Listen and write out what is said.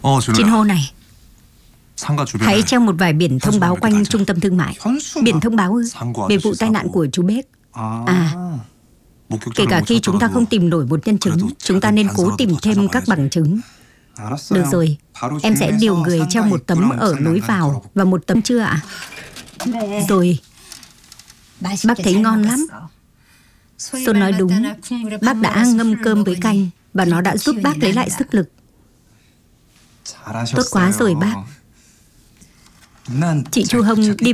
Trên hô này, 상가 주변에 hãy treo một vài biển thông báo quanh trung tâm thương mại. Biển thông báo về vụ tai nạn của chú Beck. Kể cả khi chúng ta không tìm nổi một nhân chứng, chúng ta nên cố tìm thêm các bằng chứng. Được rồi, em sẽ điều người treo một tấm ở lối vào và một tấm chưa ạ? Rồi, bác thấy ngon lắm. Xuân nói đúng, bác đã ngâm cơm với canh và nó đã giúp bác lấy lại sức lực. Tốt quá rồi bác. Chị Chu Hồng đi